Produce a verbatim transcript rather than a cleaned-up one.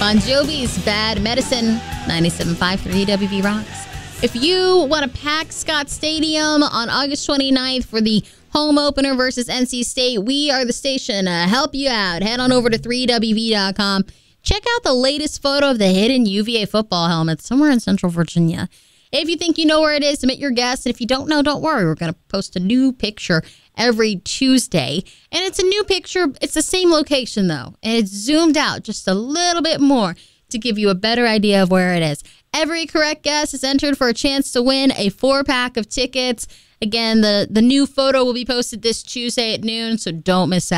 Bon Jovi's Bad Medicine, ninety-seven point five three W V Rocks. If you want to pack Scott Stadium on August twenty-ninth for the home opener versus N C State, we are the station to help you out. Head on over to three W V dot com. Check out the latest photo of the hidden U V A football helmet somewhere in Central Virginia. If you think you know where it is, submit your guess. And if you don't know, don't worry. We're going to post a new picture every Tuesday. And it's a new picture. It's the same location, though. And it's zoomed out just a little bit more to give you a better idea of where it is. Every correct guess is entered for a chance to win a four-pack of tickets. Again, the, the new photo will be posted this Tuesday at noon, so don't miss out.